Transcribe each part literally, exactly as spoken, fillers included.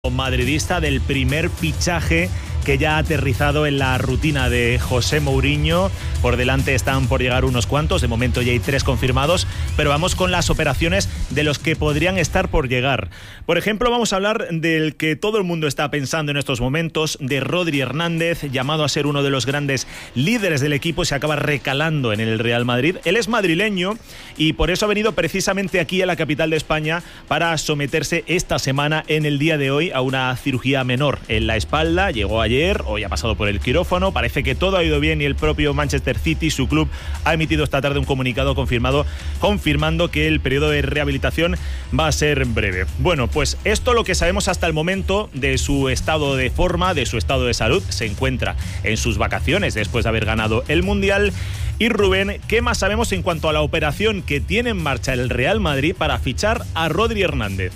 Madridista del primer fichaje que ya ha aterrizado en la rutina de José Mourinho. Por delante están por llegar unos cuantos, de momento ya hay tres confirmados, pero vamos con las operaciones de los que podrían estar por llegar. Por ejemplo, vamos a hablar del que todo el mundo está pensando en estos momentos, de Rodri Hernández, llamado a ser uno de los grandes líderes del equipo, se acaba recalando en el Real Madrid. Él es madrileño y por eso ha venido precisamente aquí a la capital de España para someterse esta semana, en el día de hoy, a una cirugía menor en la espalda. Llegó ayer Ayer, hoy ha pasado por el quirófano, parece que todo ha ido bien y el propio Manchester City, su club, ha emitido esta tarde un comunicado confirmado, confirmando que el periodo de rehabilitación va a ser breve. Bueno, pues esto es lo que sabemos hasta el momento de su estado de forma, de su estado de salud. Se encuentra en sus vacaciones después de haber ganado el Mundial. Y Rubén, ¿qué más sabemos en cuanto a la operación que tiene en marcha el Real Madrid para fichar a Rodri Hernández?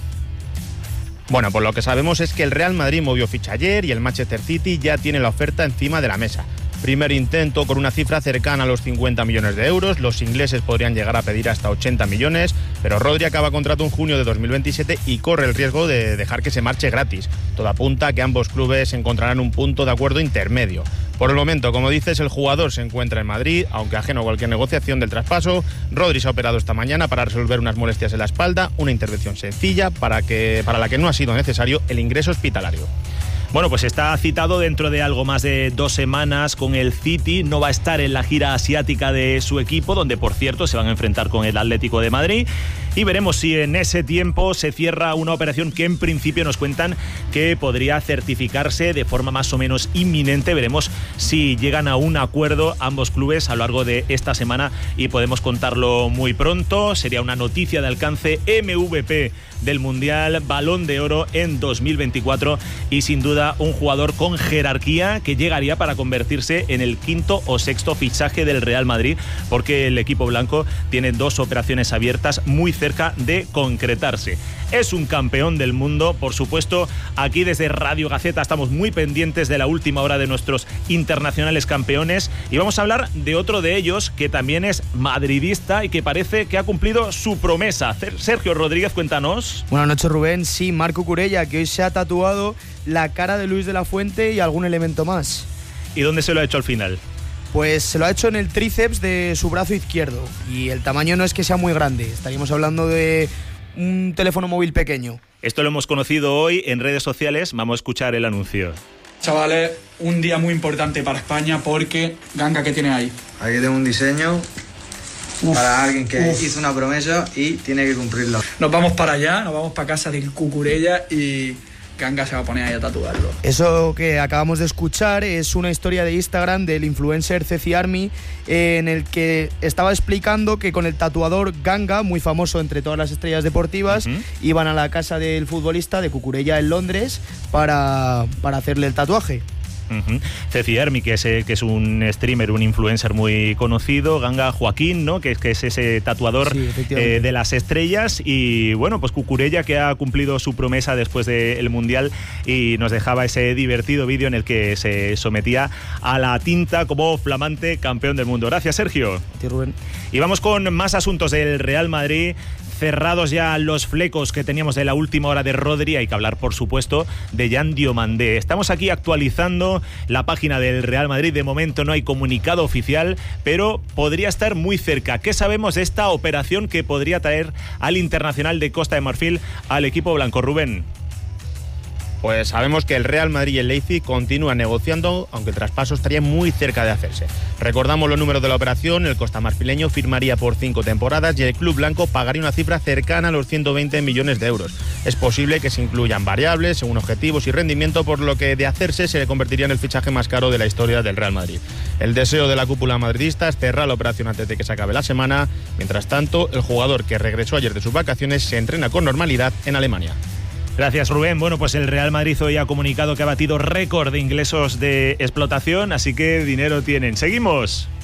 Bueno, pues lo que sabemos es que el Real Madrid movió ficha ayer y el Manchester City ya tiene la oferta encima de la mesa. Primer intento con una cifra cercana a los cincuenta millones de euros. Los ingleses podrían llegar a pedir hasta ochenta millones, pero Rodri acaba contrato en junio de dos mil veintisiete y corre el riesgo de dejar que se marche gratis. Todo apunta a que ambos clubes encontrarán un punto de acuerdo intermedio. Por el momento, como dices, el jugador se encuentra en Madrid, aunque ajeno a cualquier negociación del traspaso. Rodri se ha operado esta mañana para resolver unas molestias en la espalda, una intervención sencilla para, que, para la que no ha sido necesario el ingreso hospitalario. Bueno, pues está citado dentro de algo más de dos semanas con el City. No va a estar en la gira asiática de su equipo, donde, por cierto, se van a enfrentar con el Atlético de Madrid. Y veremos si en ese tiempo se cierra una operación que en principio nos cuentan que podría certificarse de forma más o menos inminente. Veremos si llegan a un acuerdo ambos clubes a lo largo de esta semana y podemos contarlo muy pronto. Sería una noticia de alcance: M V P del Mundial, Balón de Oro en dos mil veinticuatro y sin duda un jugador con jerarquía que llegaría para convertirse en el quinto o sexto fichaje del Real Madrid, porque el equipo blanco tiene dos operaciones abiertas muy cerca de concretarse. Es un campeón del mundo, por supuesto. Aquí desde Radio Gaceta estamos muy pendientes de la última hora de nuestros internacionales campeones y vamos a hablar de otro de ellos que también es madridista y que parece que ha cumplido su promesa. Sergio Rodríguez, cuéntanos. Buenas noches, Rubén. Sí, Marc Cucurella, que hoy se ha tatuado la cara de Luis de la Fuente y algún elemento más. ¿Y dónde se lo ha hecho al final? Pues se lo ha hecho en el tríceps de su brazo izquierdo y el tamaño no es que sea muy grande, estaríamos hablando de un teléfono móvil pequeño. Esto lo hemos conocido hoy en redes sociales, vamos a escuchar el anuncio. Chavales, un día muy importante para España porque, Ganga, ¿qué tiene ahí? Aquí tengo un diseño uf, para alguien que uf. hizo una promesa y tiene que cumplirla. Nos vamos para allá, nos vamos para casa del Cucurella y Ganga se va a poner ahí a tatuarlo. Eso que acabamos de escuchar es una historia de Instagram del influencer Ceci Army, eh, en el que estaba explicando que con el tatuador Ganga, muy famoso entre todas las estrellas deportivas, uh-huh. iban a la casa del futbolista de Cucurella en Londres para, para hacerle el tatuaje. Uh-huh. Ceci Army, que es, que es un streamer, un influencer muy conocido, Ganga Joaquín, ¿no? que, es, que es ese tatuador sí, eh, de las estrellas, y bueno, pues Cucurella, que ha cumplido su promesa después del Mundial y nos dejaba ese divertido vídeo en el que se sometía a la tinta como flamante campeón del mundo. Gracias, Sergio. Sí, Rubén. Y vamos con más asuntos del Real Madrid. Cerrados ya los flecos que teníamos de la última hora de Rodri, hay que hablar, por supuesto, de Yan Diomandé. Estamos aquí actualizando la página del Real Madrid. De momento no hay comunicado oficial, pero podría estar muy cerca. ¿Qué sabemos de esta operación que podría traer al Internacional de Costa de Marfil al equipo blanco, Rubén? Pues sabemos que el Real Madrid y el Leipzig continúan negociando, aunque el traspaso estaría muy cerca de hacerse. Recordamos los números de la operación: el costamarfileño firmaría por cinco temporadas y el club blanco pagaría una cifra cercana a los ciento veinte millones de euros. Es posible que se incluyan variables según objetivos y rendimiento, por lo que de hacerse se convertiría en el fichaje más caro de la historia del Real Madrid. El deseo de la cúpula madridista es cerrar la operación antes de que se acabe la semana. Mientras tanto, el jugador, que regresó ayer de sus vacaciones, se entrena con normalidad en Alemania. Gracias, Rubén. Bueno, pues el Real Madrid hoy ha comunicado que ha batido récord de ingresos de explotación, así que dinero tienen. Seguimos.